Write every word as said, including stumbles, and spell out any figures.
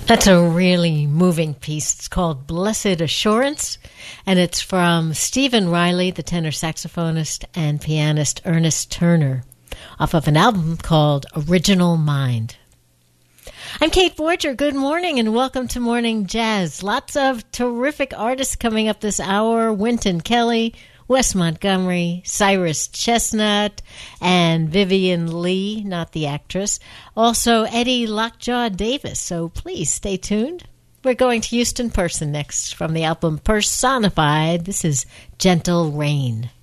That's a really moving piece. It's called Blessed Assurance, and it's from Stephen Riley, the tenor saxophonist and pianist Ernest Turner, off of an album called Original Mind. I'm Kate Borger. Good morning and welcome to Morning Jazz. Lots of terrific artists coming up this hour. Wynton Kelly, Wes Montgomery, Cyrus Chestnut, and Vivian Lee, not the actress. Also, Eddie Lockjaw Davis, so please stay tuned. We're going to Houston Person next from the album Personified. This is Gentle Rain.